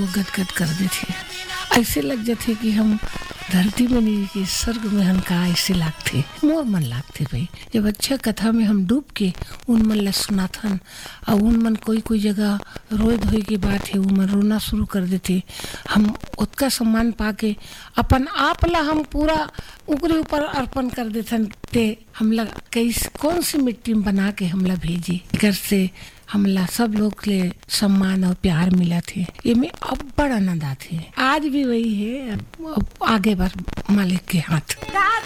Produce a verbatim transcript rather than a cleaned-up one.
वो गदगद कर देते। ऐसे लग जाते कि हम धरती में नहीं कि स्वर्ग में हम का ऐसे लागते, मोर मन लागते भाई। जब अच्छा कथा में हम डूब के उन मन ला सुनाथन और उन मन कोई कोई जगह रोए धोए की बात है, वो मन रोना शुरू कर देते। हम उसका सम्मान पाके अपन आप ला हम पूरा उकरे ऊपर अर्पण कर देथन ते हमला कैस कौन सी मिट्टी में बना के हमला भेजी घर से हमला सब लोग के सम्मान और प्यार मिला थे। ये में अब बड़ा आनंद आते। आज भी वही है, अब आगे बढ़ मालिक के हाथ।